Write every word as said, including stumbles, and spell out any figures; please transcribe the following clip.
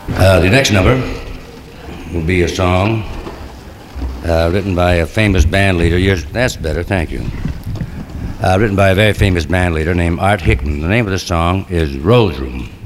Uh, the next number will be a song uh, written by a famous band leader. Yours, that's better, thank you. Uh, written by a very famous band leader named Art Hickman. The name of the song is Rose Room.